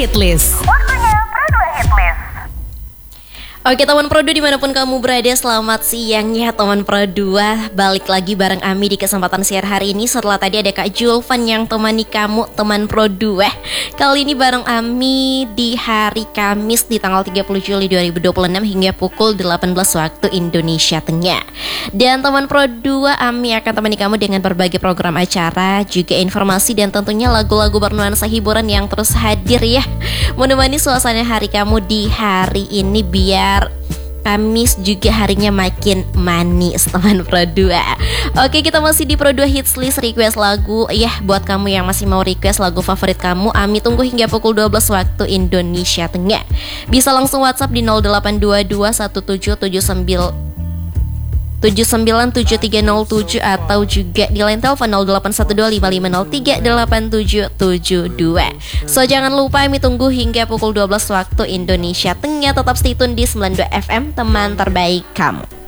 Hitlist. Waktunya Pro 2 Hitlist. Oke teman Pro 2 dimanapun kamu berada, selamat siang ya teman Pro 2. Balik lagi bareng Ami di kesempatan siar hari ini. Setelah tadi ada Kak Julvan yang temani kamu teman Pro 2. Kali ini bareng Ami di hari Kamis di tanggal 30 Juli 2026 hingga pukul 18 waktu Indonesia Tengah. Dan teman Pro 2, Ami akan temani kamu dengan berbagai program acara, juga informasi dan tentunya lagu-lagu bernuansa hiburan yang terus hadir ya, menemani suasana hari kamu di hari ini biar Kamis juga harinya makin manis teman Pro 2. Oke, kita masih di Pro 2 Hits List request lagu. Ya, buat kamu yang masih mau request lagu favorit kamu, Ami tunggu hingga pukul 12 waktu Indonesia Tengah. Bisa langsung WhatsApp di 082217797307 atau juga di line telepon 081255038772. So jangan lupa Ami tunggu hingga pukul 12 waktu Indonesia Tengah. Tetap stay tune di 92 FM, teman terbaik kamu.